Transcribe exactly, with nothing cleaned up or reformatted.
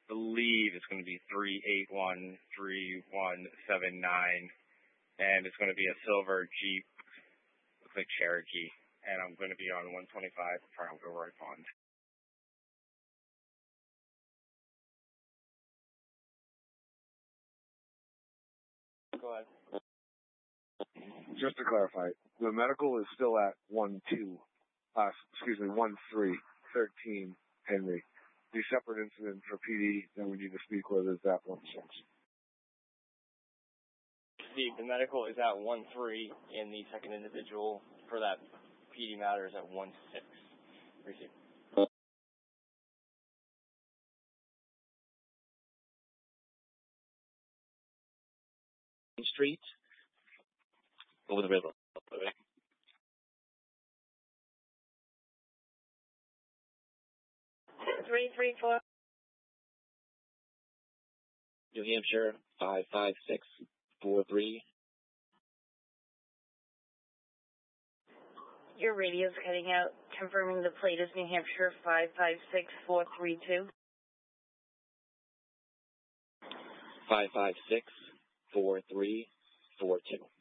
believe it's going to be three eight one three one seven nine, and it's going to be a silver Jeep, looks like Cherokee, and I'm going to be on one twenty-five Triangle Roy Pond. Go ahead. Just to clarify, the medical is still at one two, uh, excuse me, one three thirteen Henry. The separate incident for P D that we need to speak with is at one six. Steve, the medical is at one three, and the second individual for that P D matter is at one six. Receive. Street over the river. Three three four. New Hampshire five five six four three. Your radio's cutting out. Confirming the plate is New Hampshire five five six four three two. Five five six four three four two.